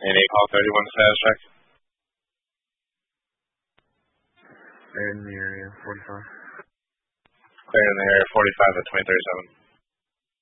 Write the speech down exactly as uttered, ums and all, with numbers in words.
And eight call thirty-one status check. Clear in the area, forty-five. Clear in the area, forty-five at twenty thirty-seven.